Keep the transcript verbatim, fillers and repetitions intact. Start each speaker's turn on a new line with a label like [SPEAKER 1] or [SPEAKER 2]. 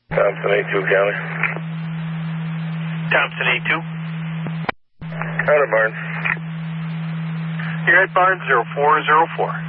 [SPEAKER 1] Thompson eight two, County.
[SPEAKER 2] Thompson eight two.
[SPEAKER 1] Counter Barnes.
[SPEAKER 2] You're at Barnes zero four zero four.